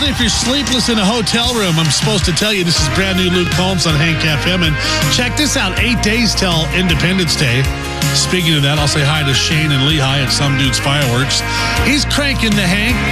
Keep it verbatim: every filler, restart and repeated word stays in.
especially if you're sleepless in a hotel room. I'm supposed to tell you this is brand new Luke Combs on Hank F M. And check this out, eight days till Independence Day. Speaking of that, I'll say hi to Shane and Lehigh at Some Dude's Fireworks. He's cranking the Hank.